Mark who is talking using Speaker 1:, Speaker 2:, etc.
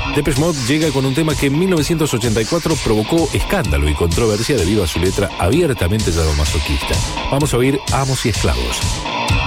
Speaker 1: Depeche Mode llega con un tema que en 1984 provocó escándalo y controversia debido a su letra abiertamente sadomasoquista. Vamos a oír Amos y Esclavos.